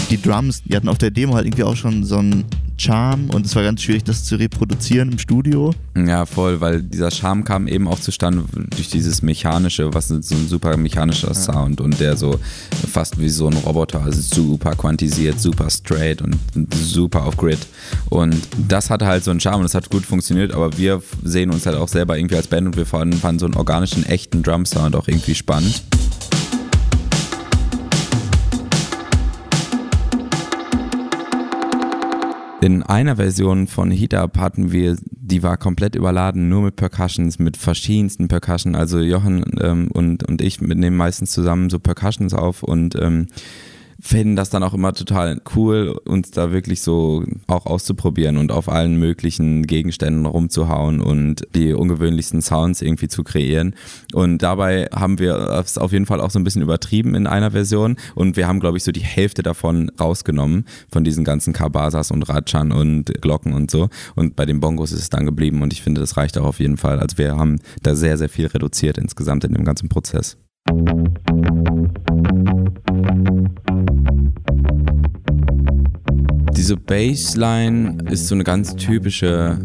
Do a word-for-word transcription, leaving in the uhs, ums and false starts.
die Drums, die hatten auf der Demo halt irgendwie auch schon so einen Charme und es war ganz schwierig, das zu reproduzieren im Studio. Ja, voll, weil dieser Charme kam eben auch zustande durch dieses mechanische, was ist so ein super mechanischer ja. Sound und der so fast wie so ein Roboter, also super quantisiert, super straight und super auf Grid. Und das hatte halt so einen Charme und das hat gut funktioniert, aber wir sehen uns halt auch selber irgendwie als Band und wir fanden, fanden so einen organischen, echten Drum-Sound auch irgendwie spannend. In einer Version von Heat Up hatten wir, die war komplett überladen, nur mit Percussions, mit verschiedensten Percussion. Also Jochen ähm, und, und ich nehmen meistens zusammen so Percussions auf und ähm, finden das dann auch immer total cool, uns da wirklich so auch auszuprobieren und auf allen möglichen Gegenständen rumzuhauen und die ungewöhnlichsten Sounds irgendwie zu kreieren. Und dabei haben wir es auf jeden Fall auch so ein bisschen übertrieben in einer Version und wir haben, glaube ich, so die Hälfte davon rausgenommen, von diesen ganzen Kabasas und Ratschan und Glocken und so. Und bei den Bongos ist es dann geblieben und ich finde, das reicht auch auf jeden Fall. Also wir haben da sehr, sehr viel reduziert insgesamt in dem ganzen Prozess. Diese Bassline ist so eine ganz typische